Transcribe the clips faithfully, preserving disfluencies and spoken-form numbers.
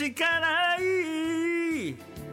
しかない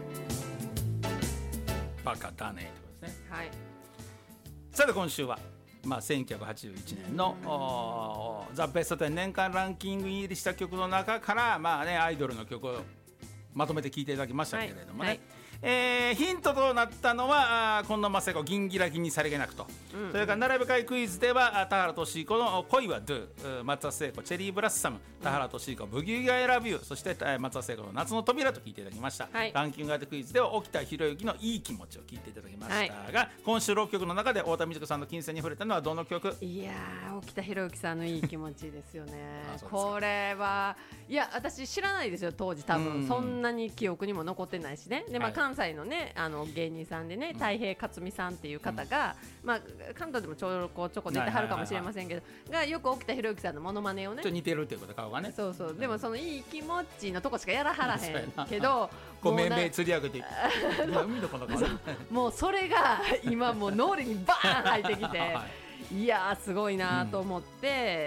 バカだねってことですね。 はい。 さて今週は、まあ、せんきゅうひゃくはちじゅういちねんのザ・ベストテン年間ランキング入りした曲の中から、まあね、アイドルの曲をまとめて聴いていただきましたけれどもね、はいはい、えー、ヒントとなったのは近藤真彦銀ギラギにさりげなくと、うんうん、それから並べ替えクイズでは田原俊彦の恋はドゥ、松田聖子チェリーブラッサム、田原俊彦ブギウギアイラビュー、そして松田聖子の夏の扉と聞いていただきました、はい、ランキング当てクイズでは沖田博之のいい気持ちを聞いていただきましたが、はい、今週ろっきょくの中で太田美智子さんの金銭に触れたのはどの曲？ いやー、沖田博之さんのいい気持ちですよねこれはいや私知らないですよ当時多分そんなに記憶にも残ってないしねで、まあ、関西のね、はい、あの芸人さんでね太平克美さんっていう方が、うん、まあ、関東でもちょこちょこ出てはるかもしれませんけど、がよく沖田博之さんのモノマネをねちょっと似てるっていうこと顔がねそうそうでもそのいい気持ちのとこしかやらはらへんけどこうめんめん釣り上げて海のこの顔もうそれが今もう脳裏にバーン入ってきて、はい、いやーすごいなと思って、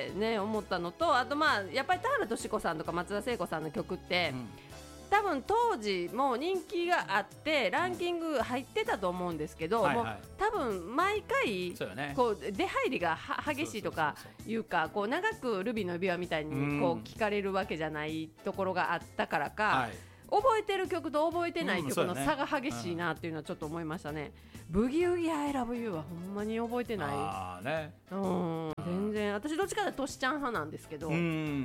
うん、ね思ったのとあとまあやっぱり田原俊子さんとか松田聖子さんの曲って、うん、多分当時も人気があってランキング入ってたと思うんですけど、うんはいはい、もう多分毎回こう出入りが激しいとかいうかこう長くルビーの指輪みたいにこう聞かれるわけじゃないところがあったからか、はい、覚えてる曲と覚えてない曲の差が激しいなっていうのはちょっと思いましたね、うん、ブギウギアイラブユーはほんまに覚えてないあ、ね、 うん全然私どっちかというとトシちゃん派なんですけど、うん、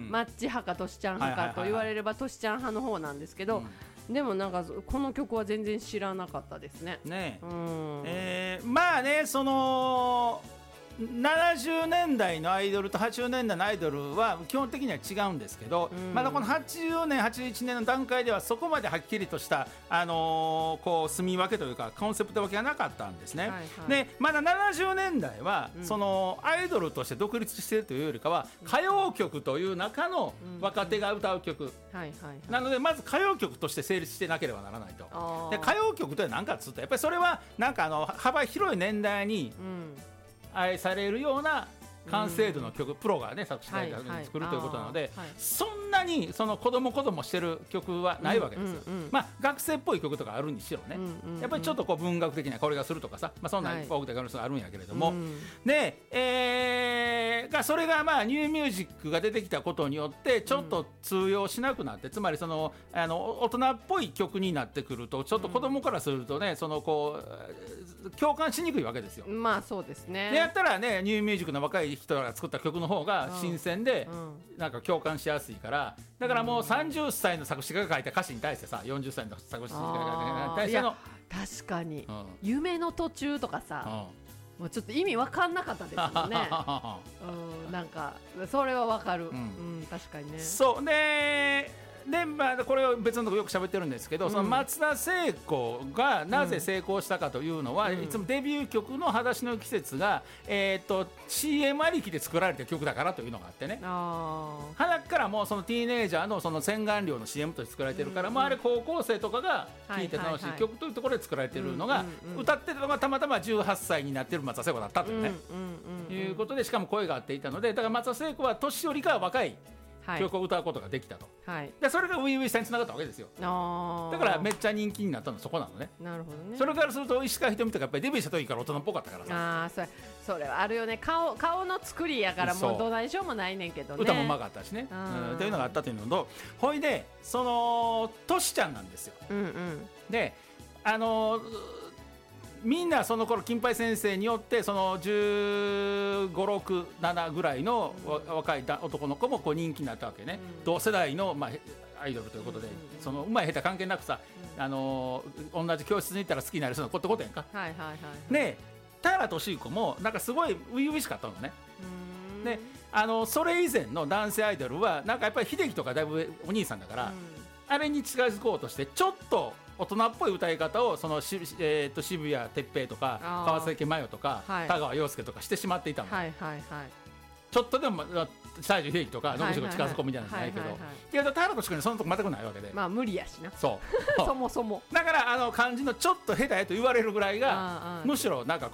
マッチ派かトシちゃん派かと言われればトシちゃん派の方なんですけど、うん、でもなんかこの曲は全然知らなかったですね。 ねえ、うんえー、まあねそのななじゅうねんだいのアイドルとはちじゅうねんだいのアイドルは基本的には違うんですけど、うん、まだこのはちじゅうねんはちじゅういちねんの段階ではそこまではっきりとした、あのー、こう住み分けというかコンセプト分けがなかったんですね、はいはい、でまだななじゅうねんだいは、うん、そのアイドルとして独立しているというよりかは歌謡曲という中の若手が歌う曲なのでまず歌謡曲として成立してなければならないと。で歌謡曲とは何かっつうとやっぱりそれはなんかあの幅広い年代に、うん愛されるような完成度の曲、うん、プロがね作詞家が作るということなので、はいはい、そんなにその子供子供してる曲はないわけですよ、うんうんうん、まあ学生っぽい曲とかあるにしろね、うんうんうん、やっぱりちょっとこう文学的なこれがするとかさ、まあ、そんな多くてあるんやけれども、はい、で、えー、がそれがまあニューミュージックが出てきたことによってちょっと通用しなくなって、うん、つまりそのあの大人っぽい曲になってくるとちょっと子供からするとねそのこう共感しにくいわけですよ。 まあそうですね。 でやったらねニューミュージックの若い人が作った曲の方が新鮮で、うん、なんか共感しやすいからだからもうさんじゅっさいの作詞家が書いた歌詞に対してさよんじゅっさいの作詞家が対しての確かに、うん、夢の途中とかさ、うん、もうちょっと意味分かんなかったですもんね、うん、なんかそれは分かる、うんうん、確かにね。 そうででまあ、これを別のとこよく喋ってるんですけど、うん、その松田聖子がなぜ成功したかというのは、うん、いつもデビュー曲の裸足の季節が、えー、と シーエム ありきで作られた曲だからというのがあってね鼻からもうそのティーネイジャー の, その洗顔料の シーエム として作られてるから、うん、もうあれ高校生とかが聴いて楽しい曲というところで作られてるのが、歌ってたのがたまたまじゅうはっさいになってる松田聖子だったというね、うん、いうことでしかも声が合っていたのでだから松田聖子は年寄りか若い曲を歌うことができたと、はい、でそれがウィーウィーさんにつながったわけですよ。あだからめっちゃ人気になったのはそこなのね。 なるほどね。 それからすると石川ひとみとかやっぱりデビューした時から大人っぽかったからさあそれそれはあるよね 顔, 顔の作りやからもうどないしようもないねんけどね歌もうまかったしね、うん、というのがあったというのとほいでそのトシちゃんなんですよ、うんうん、であのーみんなその頃金八先生によってそのじゅうご、ろく、ななぐらいの若い男の子もこう人気になったわけね、うん、同世代のまあアイドルということで、うん、そのうまい下手関係なくさ、うん、あの同じ教室に行ったら好きになる人のことことやんか、はいはいはいはい、で田原俊彦もなんかすごい初々しかったのね。うんであのそれ以前の男性アイドルはなんかやっぱり秀樹とかだいぶお兄さんだから、うん、あれに近づこうとしてちょっと大人っぽい歌い方をそのし、えー、と渋谷哲平とか川崎麻世とか、はい、田川陽介とかしてしまっていたの、はいはいはい、ちょっとでも西城秀樹とか野口が近づこうみたいなのじゃないけど、いや田原俊彦にそのとこ全くないわけで、 まあ無理やしなそうそもそもだからあの漢字のちょっと下手やと言われるぐらいがむしろなんかこう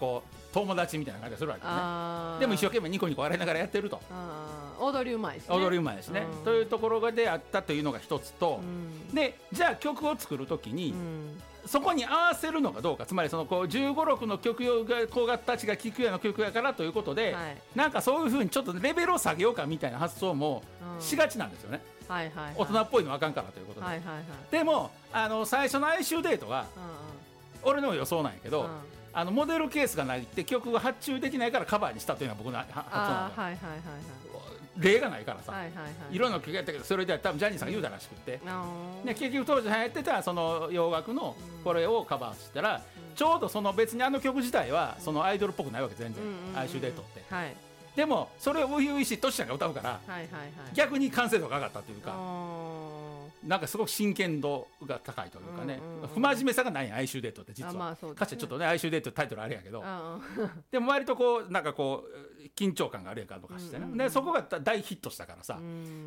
友達みたいな感じがするわけね。でも一生懸命ニコニコ笑いながらやってると。 踊りうまいしね。 踊りうまいですね、うん、というところがであったというのが一つと、うん、でじゃあ曲を作るときに、うん、そこに合わせるのかどうか、つまりそのこうじゅうご、ろくの曲が子たちが聴くような曲やからということで、はい、なんかそういうふうにちょっとレベルを下げようかみたいな発想もしがちなんですよね、うんはいはいはい、大人っぽいのはあかんからということで、はいはいはい、でもあの最初の哀愁デートが、うん、俺の予想なんやけど、うん、あのモデルケースがないって曲が発注できないからカバーにしたというのは僕の発想なんだ、はいはいはいはい、例がないからさ、はいはいはい、いろんな曲やったけどそれで多分ジャニーさんが言うたらしくって、うん、で結局当時流行ってたその洋楽のこれをカバーしたら、うん、ちょうどその別にあの曲自体はそのアイドルっぽくないわけ全然、哀愁デートって、はい、でもそれを初々しいトシちゃんが歌うから、はいはいはい、逆に完成度が上がったというか、なんかすごく真剣度が高いというかね、うんうんうん、不真面目さがない哀愁デートって実は、まあそうですね、かつてちょっとね哀愁デートタイトルあれやけど、でも割とこうなんかこう緊張感があるやかとかしてね、うんうんうん、でそこが大ヒットしたからさ、うん、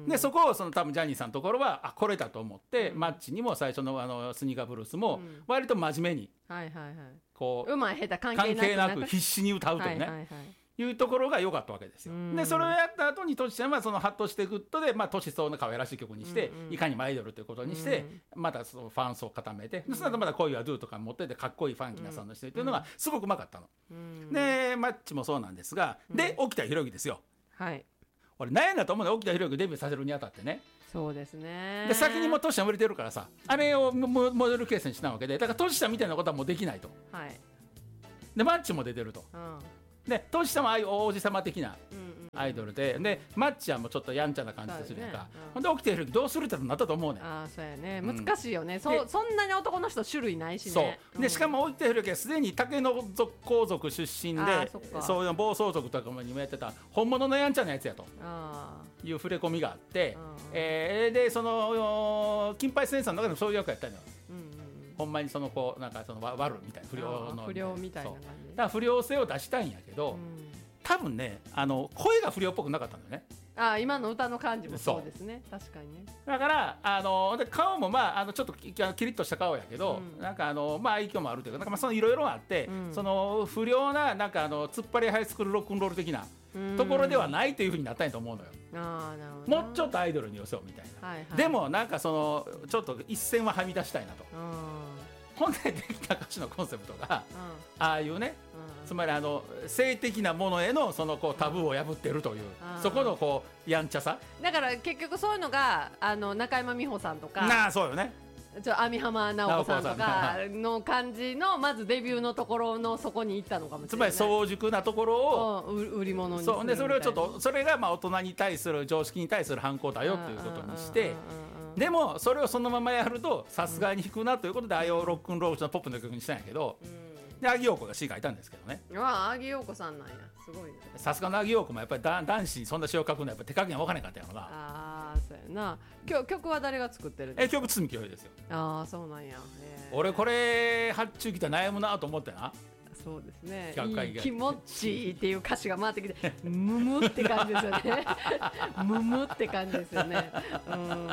でそこをその多分ジャニーさんのところはあこれだと思って、うん、マッチにも最初のあのスニーカーブルースも割と真面目に、うんはいはいはい、こううまい下手関係なく、関係なく必死に歌うというね、はいはいはいいうところが良かったわけですよ。でそれをやった後にトシちゃんはそのハッとしてグッドで、まあ、トシそうな可愛らしい曲にして、うんうん、いかにもアイドルということにして、うん、またそのファン層を固めて、うん、その後また恋はドゥとか持っててかっこいいファンキーなサウンドしてるっていうのがすごくうまかったの、うん、でマッチもそうなんですが、うん、で沖田博之ですよ、はい、俺悩んだと思うね、沖田博之デビューさせるにあたってね。 そうですね。で先にもトシちゃん売れてるからさ、あれをモデルケースにしたわけで、だからトシちゃんみたいなことはもうできないと、はい、でマッチも出てると、うんでトシさんはああいう王子様的なアイドルで、うんうん、でマッチはもうちょっとやんちゃな感じでするやんか、ほんで起きてる時どうするってなったと思うねん。 あそうやね、難しいよね、うん、そ, そんなに男の人種類ないしね。 そうでしかも起きてる時はすでに竹の皇族出身で、そ, そういう暴走族とかにもやってた本物のやんちゃなやつやという触れ込みがあって、えー、でその金八先生の中でもそういう役やったのよ、うんうん、ほんまにその子なんかその悪みたいな不良の不良みたいな感じ、 だから不良性を出したいんやけど、うん、多分ねあの声が不良っぽくなかったんだよね。 あ今の歌の感じもそうですね、確かにね。 だからあので顔もまああのちょっとキリッとした顔やけど、うん、なんかあのまあ愛嬌もあるというか、なんかまあそのいろいろあって、うん、その不良ななんかあの突っ張りハイスクールロックンロール的なところではないというふうになったんやと思うのよ。あなるほど、もうちょっとアイドルに寄せようみたいな、はいはい、でもなんかそのちょっと一線ははみ出したいなと。ほんでできた歌詞のコンセプトが、うん、ああいうね、うん、つまりあの性的なものへのそのこうタブーを破っているという、うん、そこのこうやんちゃさだから結局そういうのがあの中山美穂さんとかなあそうよね、 ちょ網浜直子さんとかの感じのまずデビューのところのそこに行ったのかもしれない。 つまり早熟なところを売り物にするみたいな。そうでそれをちょっとそれがまあ大人に対する常識に対する反抗だよということにして、でもそれをそのままやるとさすがに弾くなということで、ああいうロックンロールのポップの曲にしたんやけど、でアギヨーコが詩書いたんですけどね。 ああアギヨーコさんなんや、すごいね。 さすがのアギヨーコもやっぱり男子にそんな詩を書くのはやっぱ手加減分からへんかったやろな。 ああそうやな。曲曲は誰が作ってるんですか？え曲堤清ですよ。 ああそうなんや。 俺これ発注来たら悩むなと思ってな。 そうですね、いい気持ちいいっていう歌詞が回ってきてムムって感じですよねムムって感じですよね。うんそうやな。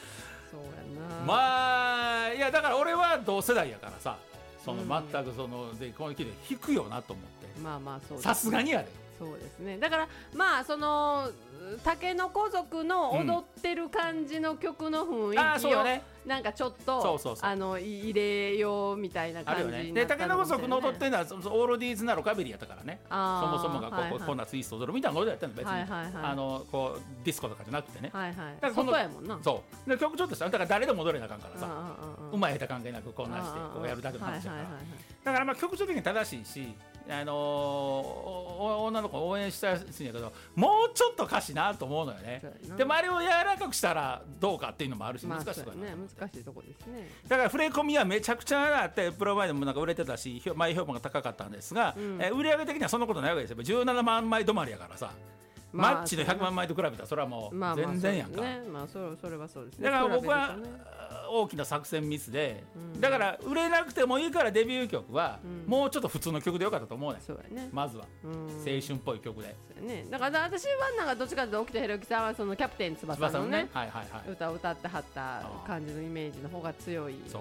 まあいやだから俺は同世代やからさ、その全くそのでこの聞いて弾くよなと思って、 まあまあそうさすがにやで。 そうですね。だからまあその竹の子族の踊ってる感じの曲の雰囲気を、うんね、なんかちょっとそうそうそうあの入れようみたいな感じになったの、ね、 で竹の子族の踊ってるのはオールディーズなロカビリーやったからね。そもそもがこう、はいはい、こんなツイスト踊るみたいなのやったの別に、はいはいはい、あのこうディスコとかじゃなくてね、はいはい、だから外やもんな。 そうで曲ちょっとしただから誰でも踊れなあかんからさ、うまい下手関係なくこうなしてこうやるだけの話だから、だからまあ曲調的に正しいし、あのー、女の子を応援したいんやけど、もうちょっと歌詞なと思うのよね。でもあれを柔らかくしたらどうかっていうのもあるし、難しいところ、 まあね、難しいところですね。 だから触れ込みはめちゃくちゃあってプロマイドもなんか売れてたし前評判が高かったんですが、うん、え売上的にはそんなことないわけですよ。じゅうななまんまい止まりやからさ、まあ、マッチのひゃくまんまいと比べたらそれはもう全然やんか。 まあまあそうですね、まあ、それ、それはそうですね。 だから僕は大きな作戦ミスで、うん、だから売れなくてもいいからデビュー曲はもうちょっと普通の曲でよかったと思うね、うん、そうやね。まずは、うん、青春っぽい曲で。 そうやね。だから私はなんかどっちかというと沖田博之さんはそのキャプテン翼のね、はいはいはい、歌を歌ってはった感じのイメージの方が強い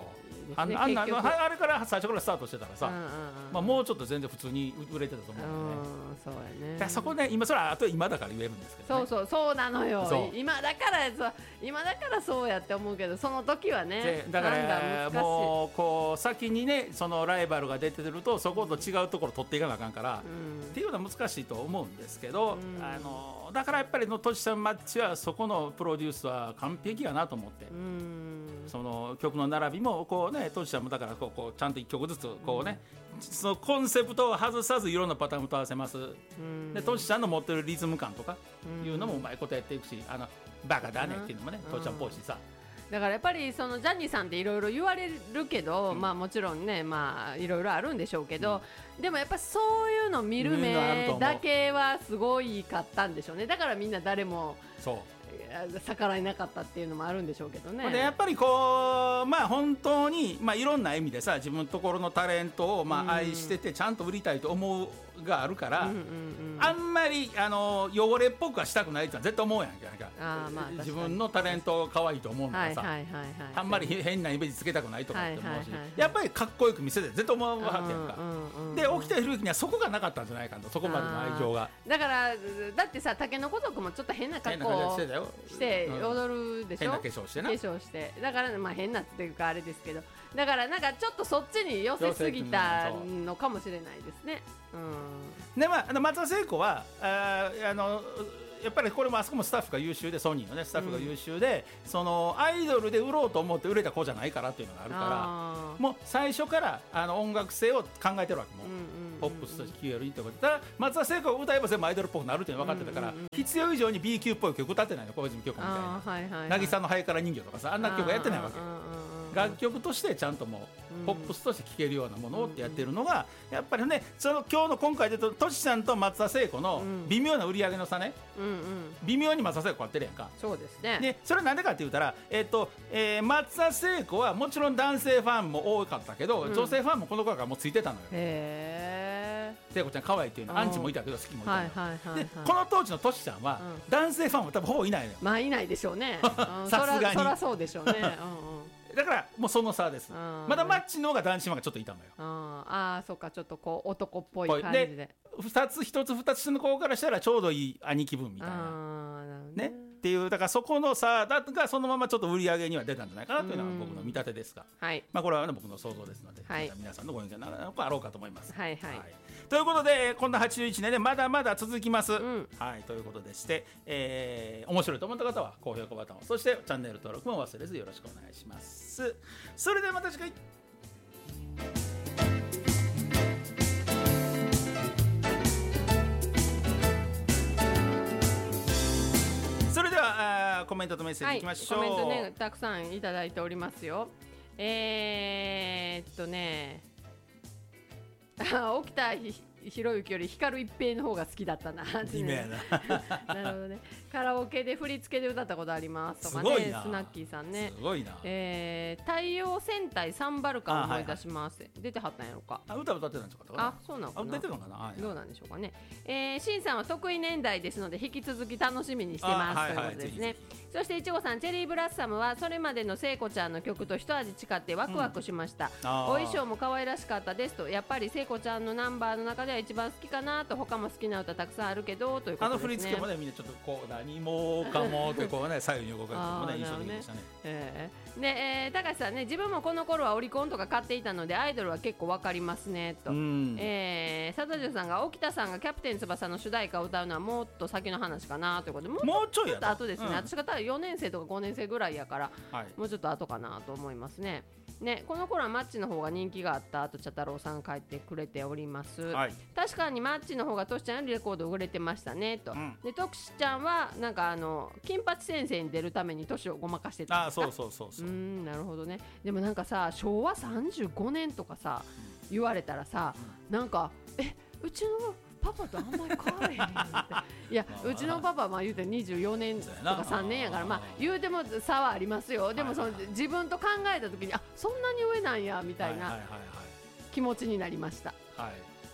ですね。 あんなあんな結局あれから最初からスタートしてたらさ、 うんうんうんまあ、もうちょっと全然普通に売れてたと思うんだよね。 うんそうやね。 だからそこね今それはあと今だから言えるんですけどね。 そうそうそうなのよそう。 今だからそう今だからそうやって思うけど、その時はねでだからなんだもうこう先にねそのライバルが出てるとそこと違うところ取っていかなあかんから、 うんっていうのは難しいと思うんですけど、 うんあのだからやっぱりのとしさんマッチはそこのプロデュースは完璧やなと思って、 うんその曲の並びもこうねとしさんもだからこうこうちゃんといっきょくずつこうね、そのコンセプトを外さずいろんなパターンと合わせます。 うんでとしさんの持ってるリズム感とかうんいうのもうまいことやっていくし、あのバカだねっていうのもねうんとしちゃんっぽいしさ。 だからやっぱりそのジャニーさんっていろいろ言われるけど、 うんまあもちろんねまあいろいろあるんでしょうけど、でもやっぱそういうの見る見るのあると思う目だけはすごいかったんでしょうね。だからみんな誰もそう逆らえなかったっていうのもあるんでしょうけどね。 でやっぱりこうまあ本当に、まあ、いろんな意味でさ自分のところのタレントをまうんあ愛しててちゃんと売りたいと思うがあるから、 うんうんうんあんまりあの汚れっぽくはしたくないってのは絶対思うやんけなんかあーまあ確かに自分のタレント可愛いと思うんだからさ、 はいはいはいはい。 あんまり変なイメージつけたくないとかって思うし、 はいはいはいはいやっぱりかっこよく見せて絶対思うわけやんか、 うんうんうんで沖田ひろゆきにはそこがなかったんじゃないかと、そこまでの愛情がだからだってさ、たけのこ族もちょっと変な格変な感じ好してたよしてうん踊るでしょ、 変な化粧してな化粧してだからまあ変なっていうかあれですけど、だからなんかちょっとそっちに寄せすぎたのかもしれないですね。うんでまあ、あの松田聖子はあーあのやっぱりこれもあそこもスタッフが優秀でソニーのねスタッフが優秀で、うん、そのアイドルで売ろうと思って売れた子じゃないからっていうのがあるからもう最初からあの音楽性を考えてるわけも、うんうんうんうん、ポップスとして聴けるってことで、ただ松田聖子が歌えば全部アイドルっぽくなるっていうの分かってたから、うんうんうん、必要以上に B 級っぽい曲歌ってないの小泉京子みたいな、はいはいはい、渚のハイカラ人形とかさあんな曲やってないわけ。楽曲としてちゃんともうポップスとして聴けるようなものをってやってるのがやっぱりね、その今日の今回で言うととしさんと松田聖子の微妙な売り上げの差ね、うんうん、微妙に松田聖子買ってるやんか。 そうですね。 でそれはなんでかって言ったら、えーとえー、松田聖子はもちろん男性ファンも多かったけど、うん、女性ファンもこの頃からもうついてたのよ。へー、聖子ちゃん可愛いっていうのアンチもいたけど好きもいたの、はいはいはいはい、でこの当時のとしちゃんは、うん、男性ファンも多分ほぼいないのよ。 まあいないでしょうねさすがにそらそうでしょうね、うんうん、 だからもうその差です。まだマッチの方が男子ファンがちょっといたのよ。 ああそうか、ちょっとこう男っぽい感じ で, でふたつひとつふたつ下の子からしたらちょうどいい兄貴分みたいな、ね、っていうだからそこの差だがそのままちょっと売り上げには出たんじゃないかなというのが僕の見立てですが、はいまあ、これは、ね、僕の想像ですので、はい、皆さんのご意見なのかあろうかと思います。はいはいはい、ということでこんなはちじゅういちねんでまだまだ続きます、うんはい、ということでして、えー、面白いと思った方は高評価ボタンを、そしてチャンネル登録も忘れずよろしくお願いします。それではまた次回。それではコメントとメッセージいきましょう。 はい、コメントねたくさんいただいておりますよ。えー、っとね沖田ひろゆきより光一平の方が好きだったなってね。なるほどね。カラオケで振り付けで歌ったことありますとかね。スナッキーさんね。 すごいな。 えー、太陽戦隊サンバルカンを思い出します。はいはい、出てはったんやろか。 あ、歌歌ってたんですか。 あ、そうなのかな。 出てるのかな。はいはい、 どうなんでしょうかね。えー、シンさんは得意年代ですので引き続き楽しみにしてます、はいはい、ということですね。そしていちごさん、チェリーブラッサムはそれまでの聖子ちゃんの曲と一味違ってワクワクしました。うん、お衣装も可愛らしかったですと、やっぱり聖子ちゃんのナンバーの中では一番好きかなと、他も好きな歌たくさんあるけどということですね。 あの振り付けもねみんなちょっとこう何もかもってこうね左右に動かれてもね印象的でしたね。 えー、で、えー、高橋さんね、自分もこの頃はオリコンとか買っていたのでアイドルは結構わかりますねと。うん、えー、佐藤さんが沖田さんがキャプテン翼の主題歌を歌うのはもっと先の話かなということで、もうもうちょいやと後ですね、うん、私がただよねん生とかごねん生ぐらいやから、はい、もうちょっと後かなと思いますね。ね、この頃はマッチの方が人気があったと茶太郎さん書いてくれております、はい、確かにマッチの方がトシちゃんよりレコード売れてましたねと、うん、でトシちゃんはなんかあの金八先生に出るためにトシをごまかしてたんですか。 あ、そうそうそうそう。うーん、なるほどね。でもなんかさしょうわさんじゅうごねんとかさ、うん、言われたらさ、うん、なんかえうちのパパとあんまり変われへんっていや、うちのパパはまあ言うてにじゅうよねんとかさんねんやから、まあ言うても差はありますよ。でもその自分と考えた時にあそんなに上なんやみたいな気持ちになりました。はい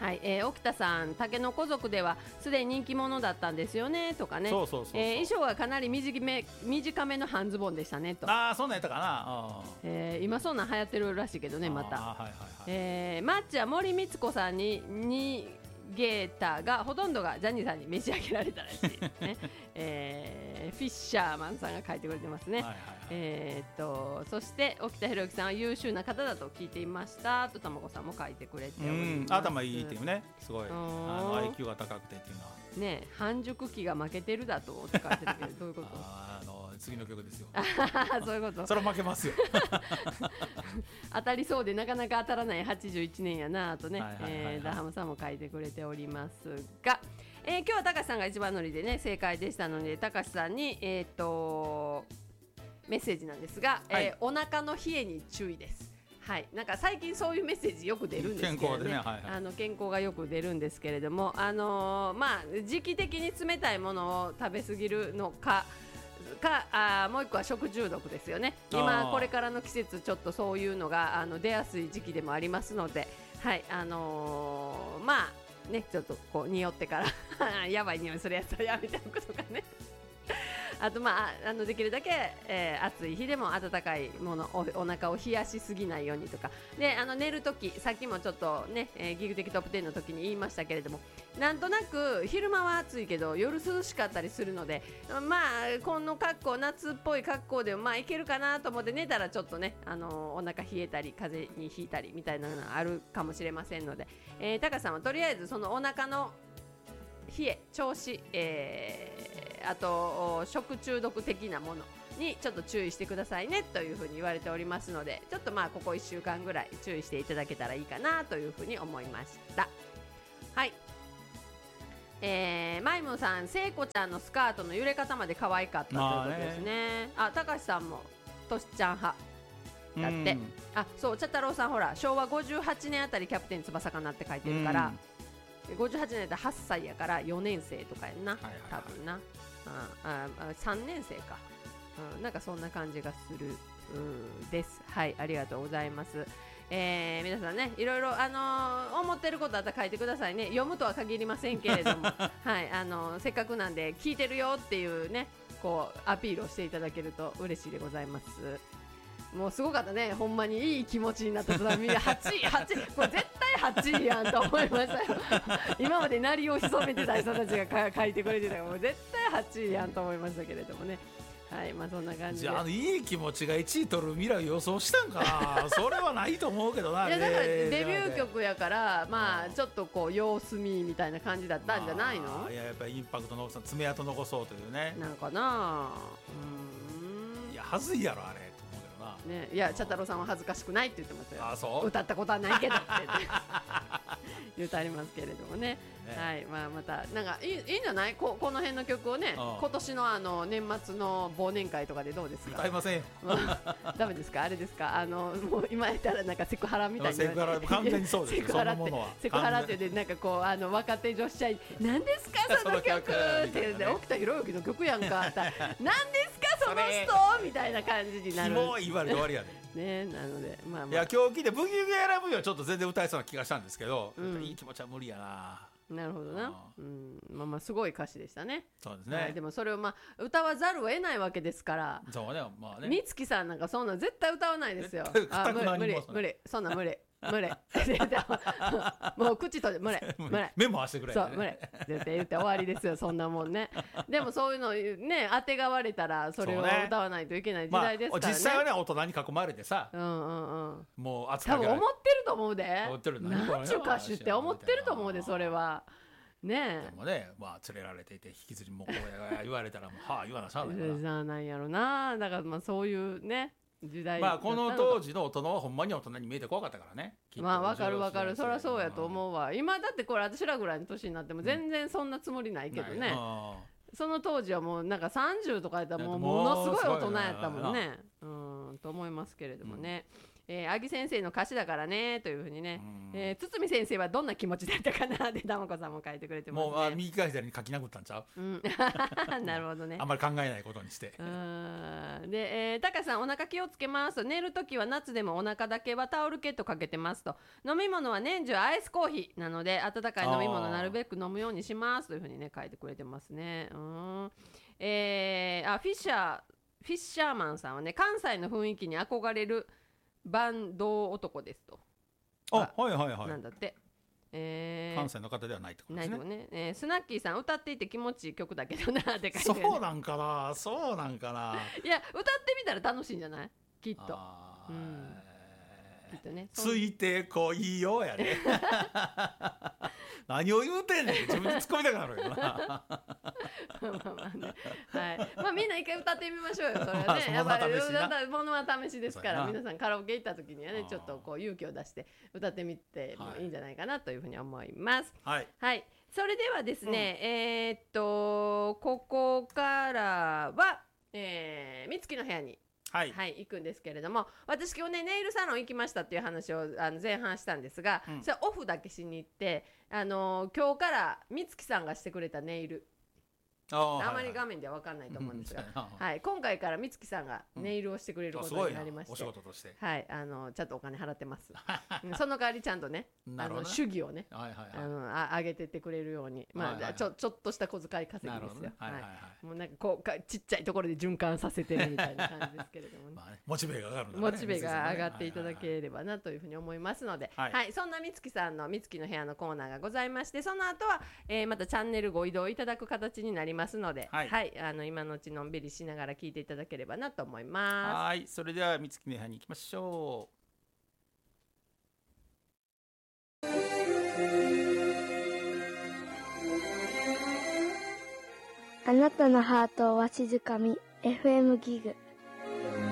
はい、えー、沖田さん、竹の子族ではすでに人気者だったんですよねとかね。 そうそうそうそう、 えー、衣装はかなり短め短めの半ズボンでしたねと。 ああ、そんなんやったかな。 えー、今そんなん流行ってるらしいけどね、また。 はいはいはい、 えー、マッチは森光子さんににゲーターがほとんどがジャニーさんに召し上げられたらしいですね。えー、フィッシャーマンさんが書いてくれてますね。はいはいはい、えー、っとそして沖田博之さんは優秀な方だと聞いていましたと、たまこさんも書いてくれております。 頭いいっていうね、すごいあの アイキュー が高くてっていうのはね、半熟期が負けてるだとって書いてるけどどういうこと？ ああの次の曲ですよ。 そういうこと。 それ負けますよ。 当たりそうでなかなか当たらないはちじゅういちねんやなとね、ダハムさんも書いてくれておりますが、えー、今日は高橋さんが一番乗りでね正解でしたので、高橋さんに、えー、とメッセージなんですが、はい、えー、お腹の冷えに注意です。はい、なんか最近そういうメッセージよく出るんですけどね、健康でね、はいはい、あの健康がよく出るんですけれども、あのー、まあ時期的に冷たいものを食べ過ぎるのかか、あもう一個は食中毒ですよね。今これからの季節ちょっとそういうのがあの出やすい時期でもありますので、はい、あのー、まあねちょっとこう匂ってからやばい匂いするやつはやめておくとかね。あとまあ、あのできるだけ、えー、暑い日でも温かいもの お, お腹を冷やしすぎないようにとかで、あの寝るときさっきもちょっとね、えー、ギグ的トップじゅうの時に言いましたけれども、なんとなく昼間は暑いけど夜涼しかったりするので、まあこの格好夏っぽい格好でもまあいけるかなと思って寝たらちょっとね、あのー、お腹冷えたり風邪にひいたりみたいなのがあるかもしれませんので、えー、タカさんはとりあえずそのお腹の冷え調子、えー、あと食中毒的なものにちょっと注意してくださいねというふうに言われておりますので、ちょっとまあここいっしゅうかんぐらい注意していただけたらいいかなというふうに思いました。はい、えー、マイムさん、聖子ちゃんのスカートの揺れ方まで可愛かったということですね。あ、たかしさんもとしちゃん派だって、あ、そう茶太郎さんほらしょうわごじゅうはちねんあたりキャプテン翼かなって書いてるから、ごじゅうはちねんだったらはっさいやからよねん生とかやんな、はいはいはい、多分な、あああさんねん生か、うん、なんかそんな感じがするです。はい、ありがとうございます。えー、皆さんね、いろいろ、あのー、思ってることあったら書いてくださいね。読むとは限りませんけれども、はい、あのー、せっかくなんで聞いてるよっていうね、こうアピールをしていただけると嬉しいでございます。もうすごかったね、ほんまにいい気持ちになったとみんなはちい、はちい、これ絶対はちいやんと思いましたよ。今まで鳴りを潜めてた人たちが書いてくれてたから、もう絶対はちいやんと思いましたけれどもね。はい、まあそんな感じで。 じゃあ、いい気持ちがいちい取る未来を予想したんかな。それはないと思うけどな。 いやだからデビュー曲やから、まあちょっとこう様子見みたいな感じだったんじゃないの？ まあ、いややっぱりインパクトの爪痕残そうというね。 なんかな。 うん。いやはずいやろあれ。 ね、いや茶太郎さんは恥ずかしくないって言ってますよ。 あ、そう歌ったことはないけどって言って言ってありますけれども ね, ね、はい、まあ、またなんかいい、いいんじゃない こ, この辺の曲をね、今年 の, あの年末の忘年会とかでどうですか？ 歌いません。 ダメですか？あれですか？あのもう今やったらなんかセクハラみたいな、 セクハラ完全にそうです。 セクハラってセクハラってでなんかこうあの若手女子社員何ですかその曲って言って沖田博之の曲やんかって何ですかその人みたいな感じになる。 もう言われて終わりやで。 ね、なので、まあまあ、 いや今日聞いてブギウギ選ぶよちょっと全然歌えそうな気がしたんですけど、うん、いい気持ちは無理やな。 なるほどな、うん、まあまあすごい歌詞でしたね。 そうですね、 はい、でもそれをまあ歌わざるを得ないわけですから。 そうね、まあね、 美月さんなんかそんなん絶対歌わないですよ。あ無理無理そんな無理無理もう口と無理無理目もしてくれ、 そう無理絶対言って終わりですよそんなもんね。でもそういうのね当てがわれたらそれを歌わないといけない時代ですからね、 まあ、実際はね大人に囲まれてさ、 うんうんうん、 もう扱い多分思ってると思うで。 思ってるなんちゅう歌手って思ってると思うでそれは。ねえ、 でもね、まあ、連れられていて引きずりもこう言われたらもうはあ言わなしゃあないからじゃないやろな。だからまあそういうね時代、 まあこの当時の大人はほんまに大人に見えて怖かったからね。 まあわかるわかる、そりゃそうやと思うわ。今だってこれ私らぐらいの年になっても全然そんなつもりないけどね、うん、その当時はもうなんかさんじゅうとかやったらもうものすごい大人やったもんね、うんと思いますけれどもね、 えー、あぎ先生の歌詞だからねというふうにね、えー、堤先生はどんな気持ちだったかなって玉子さんも書いてくれてますね。 もうあ右か左に書き殴ったんちゃう、 うん、なるほどね。 あんまり考えないことにして。 うんで、えー、タカさんお腹気をつけますと、寝るときは夏でもお腹だけはタオルケットかけてますと、飲み物は年中アイスコーヒーなので温かい飲み物なるべく飲むようにしますというふうにね書いてくれてますね。うん、えー、あフィッシャーフィッシャーマンさんはね、関西の雰囲気に憧れるバンド男ですと。 あ、はいはいはい。 なんだって。えー、 関西の方ではないってことですね。 ないとね、えー、スナッキーさん歌っていて気持ちいい曲だけどなって書いてる、ね、 そうなんかな、そうなんかな。 いや歌ってみたら楽しいんじゃないきっと。うん、きっとね。 ついてこいよやね。何を言うてんねん、自分で突っ込みたくなるよな。まあまあね、はい、まあみんな一回歌ってみましょうよ、それはね。やっぱりものは試しですから、皆さんカラオケ行った時にはね、ちょっとこう勇気を出して歌ってみてもいいんじゃないかなというふうに思います。はい、はい、それではですね、うん、えー、っとここからは、えー、美月の部屋に。はいはい、行くんですけれども、私今日ねネイルサロン行きましたっていう話をあの前半したんですが、うん、それオフだけしに行って、あのー、今日から美月さんがしてくれたネイル、あまり画面では分かんないと思うんですが、はい、今回から美月さんがネイルをしてくれることになりまして、うん、お仕事として、はい、あのちゃんとお金払ってます。その代わりちゃんとね、あの主義をね、はいはいはい、あのあ上げてってくれるように、まあ、はいはいはい、ちょちょっとした小遣い稼ぎですよ。ね、はいはいはい、もうなんかこうかちっちゃいところで循環させてるみたいな感じですけれどもね。まあね、モチベが上がるんだね、モチベが上がっていただければなというふうに思いますので、はいはいはい、そんな美月さんの美月の部屋のコーナーがございまして、その後は、えー、またチャンネルご移動いただく形になりますので、はいはい、あの今のうちのんびりしながら聞いていただければなと思います。はい、それでは美月の部屋に行きましょう。 あなたのハートをわしづかみ エフエム ギグ